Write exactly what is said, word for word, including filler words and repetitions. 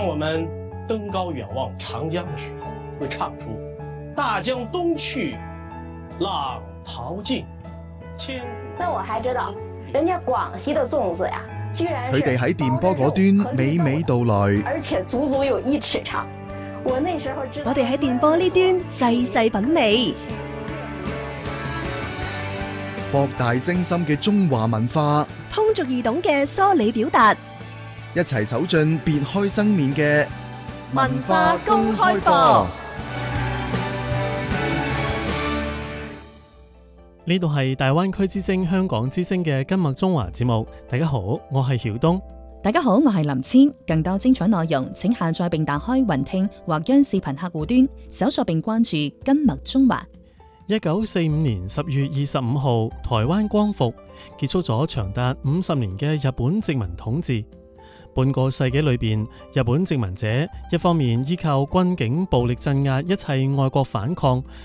当我们登高远望长江的时候，会唱出大江东去，浪淘尽，千古。 那我還知道，人家廣西的粽子呀，居然佢哋喺電波嗰端娓娓道來， 而且足足有一尺長。我那時候知道， 我哋喺電波呢端細細品味， 博大精深嘅中華文化， 通俗易懂嘅梳理表達， 一齊走進別開生面嘅文化公開課。 呢度係大灣區之聲香港之聲嘅今麥中華節目。大家好，我係曉東。 大家好，我係林千。更多精彩內容請下載並打開雲聽或央視頻客戶端搜索並關注今麥中華。 一九四五年十月二十五號，台灣光復，結束咗長達五十年嘅日本殖民統治。半個世紀裏邊，日本殖民者一方面依靠軍警暴力鎮壓一切外國反抗，